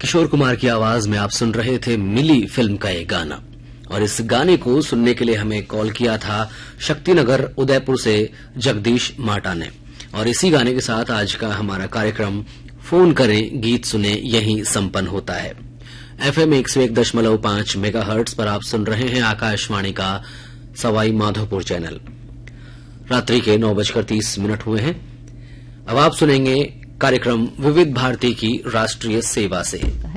किशोर कुमार की आवाज में आप सुन रहे थे मिली फिल्म का ये गाना। और इस गाने को सुनने के लिए हमें कॉल किया था शक्तिनगर उदयपुर से जगदीश माटा ने। और इसी गाने के साथ आज का हमारा कार्यक्रम फोन करें गीत सुने यहीं संपन्न होता है। FM 101.5 मेगाहर्ट्ज पर आप सुन रहे हैं आकाशवाणी का सवाई माधोपुर चैनल। रात्रि के 9:30 हुए हैं। अब आप सुनेंगे कार्यक्रम विविध भारती की राष्ट्रीय सेवा से।